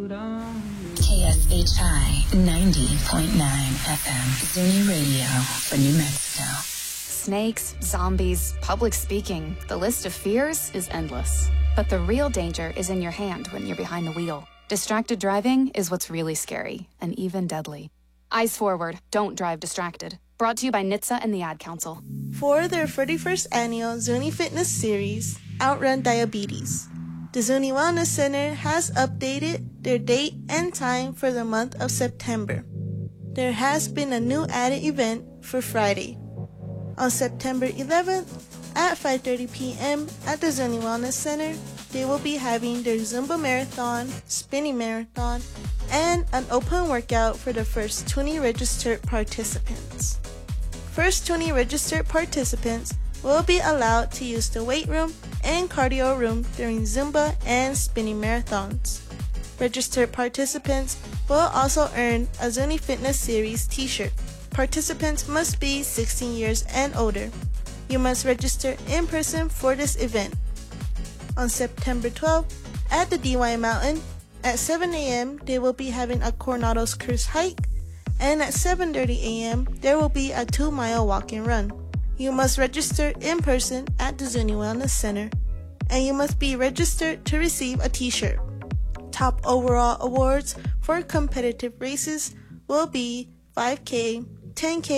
KSHI 90.9 FM, Zuni Radio for New Mexico. Snakes, zombies, public speaking. The list of fears is endless. But the real danger is in your hand when you're behind the wheel. Distracted driving is what's really scary and even deadly. Eyes forward, don't drive distracted. Brought to you by NHTSA and the Ad Council. For their 31st annual Zuni Fitness Series, Outrun Diabetes, the Zuni Wellness Center has updated their date and time for the month of September. There has been a new added event for Friday. On September 11th at 5:30 p.m. at the Zuni Wellness Center, they will be having their Zumba Marathon, Spinning Marathon, and an open workout for the first 20 registered participants. First 20 registered participants will be allowed to use the weight room and cardio room during Zumba and spinning marathons. Registered participants will also earn a Zuni Fitness Series t-shirt. Participants must be 16 years and older. You must register in person for this event. On September 12th, at the DY Mountain, at 7 a.m., they will be having a Coronado's Cruise hike, and at 7:30 a.m., there will be a 2-mile walk and run. You must register in person at the Zuni Wellness Center, and you must be registered to receive a t-shirt. Top overall awards for competitive races will be 5K, 10K,